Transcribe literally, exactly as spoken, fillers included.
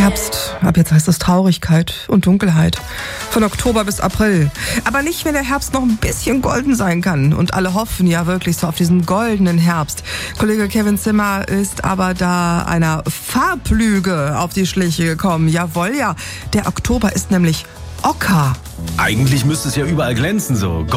Herbst. Ab jetzt heißt es Traurigkeit und Dunkelheit. Von Oktober bis April. Aber nicht, wenn der Herbst noch ein bisschen golden sein kann. Und alle hoffen ja wirklich so auf diesen goldenen Herbst. Kollege Kevin Zimmer ist aber da einer Farblüge auf die Schliche gekommen. Jawohl, ja. Der Oktober ist nämlich Ocker. Eigentlich müsste es ja überall glänzen so.